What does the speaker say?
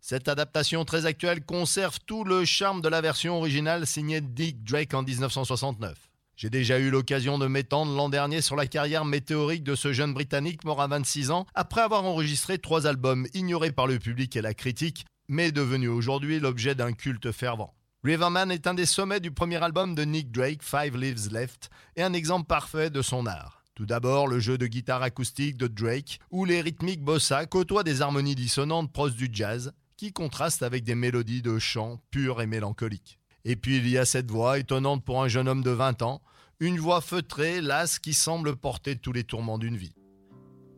Cette adaptation très actuelle conserve tout le charme de la version originale signée Dick Drake en 1969. J'ai déjà eu l'occasion de m'étendre l'an dernier sur la carrière météorique de ce jeune Britannique mort à 26 ans après avoir enregistré 3 albums ignorés par le public et la critique, mais devenu aujourd'hui l'objet d'un culte fervent. Riverman est un des sommets du premier album de Nick Drake, Five Lives Left, et un exemple parfait de son art. Tout d'abord, le jeu de guitare acoustique de Drake, où les rythmiques bossa côtoient des harmonies dissonantes proches du jazz, qui contrastent avec des mélodies de chant pures et mélancoliques. Et puis il y a cette voix étonnante pour un jeune homme de 20 ans, une voix feutrée, lasse, qui semble porter tous les tourments d'une vie.